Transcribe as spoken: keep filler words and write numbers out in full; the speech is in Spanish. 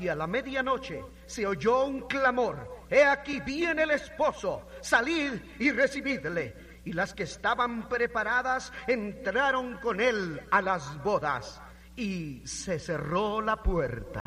Y a la medianoche se oyó un clamor: he aquí viene el esposo, salid y recibidle. Y las que estaban preparadas entraron con él a las bodas, y se cerró la puerta.